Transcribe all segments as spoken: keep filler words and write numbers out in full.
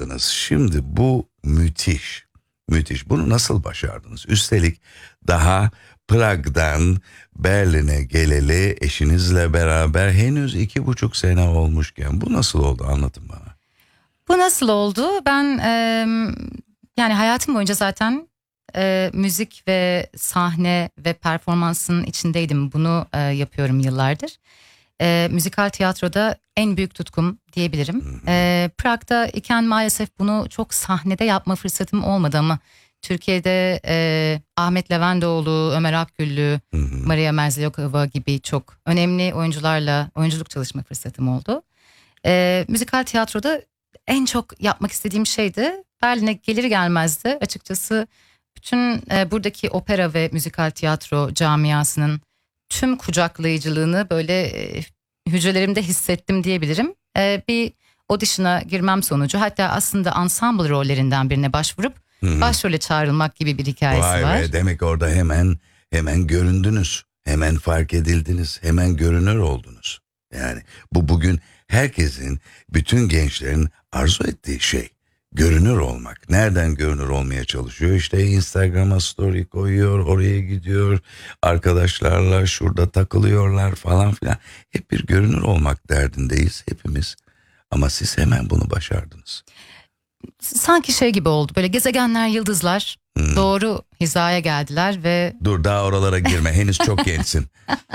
başardınız. Şimdi bu müthiş, müthiş. Bunu nasıl başardınız? Üstelik daha Prag'dan Berlin'e geleli eşinizle beraber henüz iki buçuk sene olmuşken bu nasıl oldu, anlatın bana. Bu nasıl oldu? Ben e, yani hayatım boyunca zaten e, müzik ve sahne ve performansın içindeydim. Bunu e, yapıyorum yıllardır. E, müzikal tiyatroda en büyük tutkum diyebilirim. E, Prag'da iken maalesef bunu çok sahnede yapma fırsatım olmadı ama Türkiye'de e, Ahmet Levendoğlu, Ömer Akgüllü, Maria Merzlikova gibi çok önemli oyuncularla oyunculuk çalışma fırsatım oldu. E, müzikal tiyatroda en çok yapmak istediğim şeydi. Berlin'e gelir gelmez de açıkçası bütün e, buradaki opera ve müzikal tiyatro camiasının tüm kucaklayıcılığını böyle e, hücrelerimde hissettim diyebilirim. E, bir audition'a girmem sonucu, hatta aslında ensemble rollerinden birine başvurup Hı-hı. başrole çağrılmak gibi bir hikayesi Vay var. Be, demek orada hemen hemen göründünüz, hemen fark edildiniz, hemen görünür oldunuz. Yani bu bugün herkesin, bütün gençlerin arzu ettiği şey. Görünür olmak. Nereden görünür olmaya çalışıyor? İşte Instagram'a story koyuyor, oraya gidiyor, arkadaşlarla şurada takılıyorlar falan filan. Hep bir görünür olmak derdindeyiz hepimiz. Ama siz hemen bunu başardınız. Sanki şey gibi oldu, böyle gezegenler, yıldızlar hmm. doğru hizaya geldiler ve... Dur, daha oralara girme, henüz çok gençsin.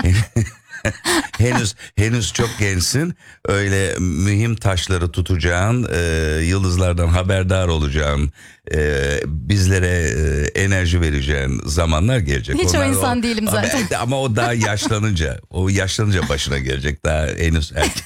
henüz henüz çok gençsin. Öyle mühim taşları tutacağın, e, yıldızlardan haberdar olacağın, e, bizlere e, enerji vereceğin zamanlar gelecek. Hiç Onlar o insan o, değilim zaten. Ama, ama o daha yaşlanınca, o yaşlanınca başına gelecek. Daha henüz erken.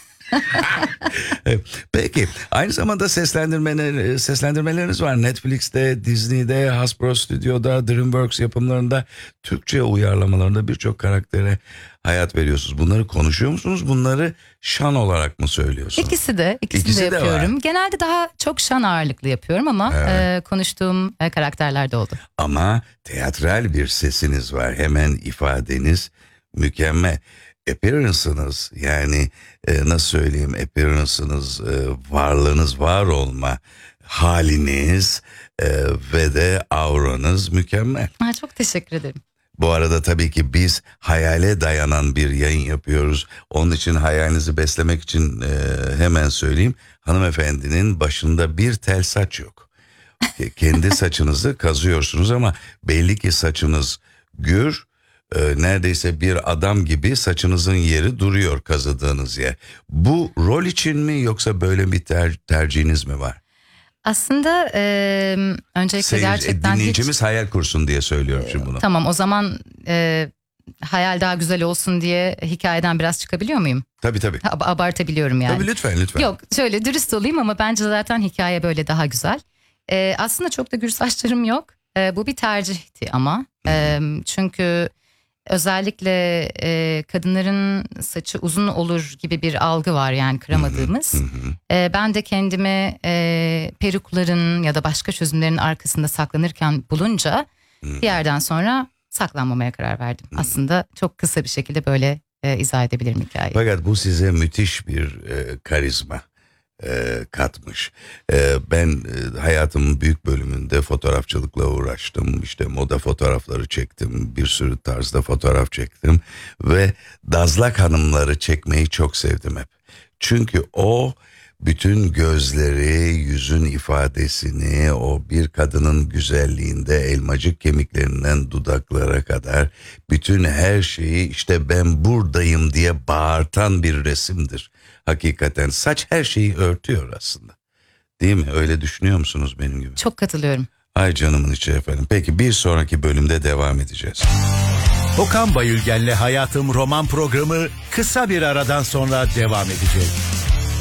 Peki, aynı zamanda seslendirmeler, seslendirmeleriniz var. Netflix'te, Disney'de, Hasbro Stüdyo'da, DreamWorks yapımlarında, Türkçe uyarlamalarında birçok karaktere hayat veriyorsunuz. Bunları konuşuyor musunuz? Bunları şan olarak mı söylüyorsunuz? İkisi de, ikisini İkisi de yapıyorum. De Genelde daha çok şan ağırlıklı yapıyorum ama evet. e, konuştuğum e, karakterler de oldu. Ama teatral bir sesiniz var. Hemen ifadeniz mükemmel. Appearance'ınız, yani e, nasıl söyleyeyim, appearance'ınız, e, varlığınız, var olma haliniz e, ve de auranız mükemmel. Ha, çok teşekkür ederim. Bu arada tabii ki biz hayale dayanan bir yayın yapıyoruz. Onun için hayalinizi beslemek için e, hemen söyleyeyim. Hanımefendinin başında bir tel saç yok. Kendi saçınızı kazıyorsunuz ama belli ki saçınız gür. Neredeyse bir adam gibi saçınızın yeri duruyor, kazıdığınız yer. Bu rol için mi, yoksa böyle bir ter- tercihiniz mi var? Aslında e, öncelikle Seyirci, gerçekten dinleyicimiz hiç... hayal kursun diye söylüyorum şimdi bunu. Tamam, o zaman e, hayal daha güzel olsun diye hikayeden biraz çıkabiliyor muyum? Tabii tabii. Ab- abartabiliyorum yani. Tabii, lütfen lütfen. Yok, şöyle dürüst olayım ama bence zaten hikaye böyle daha güzel. E, aslında çok da gür saçlarım yok. E, bu bir tercihti ama. E, çünkü... Özellikle e, kadınların saçı uzun olur gibi bir algı var, yani kıramadığımız. Hı hı. E, ben de kendimi e, perukların ya da başka çözümlerin arkasında saklanırken bulunca hı. bir yerden sonra saklanmamaya karar verdim. Hı. Aslında çok kısa bir şekilde böyle e, izah edebilirim hikayeyi. Fakat bu size müthiş bir e, karizma E, katmış. E, ben e, hayatımın büyük bölümünde fotoğrafçılıkla uğraştım. İşte moda fotoğrafları çektim. Bir sürü tarzda fotoğraf çektim. Ve Dazlak hanımları çekmeyi çok sevdim hep. Çünkü o bütün gözleri, yüzün ifadesini, o bir kadının güzelliğinde elmacık kemiklerinden dudaklara kadar bütün her şeyi, işte ben buradayım diye bağırtan bir resimdir. Hakikaten saç her şeyi örtüyor aslında. Değil mi? Öyle düşünüyor musunuz benim gibi? Çok katılıyorum. Ay canımın içi efendim. Peki, bir sonraki bölümde devam edeceğiz. Okan Bayülgen'le Hayatım roman programı kısa bir aradan sonra devam edecek.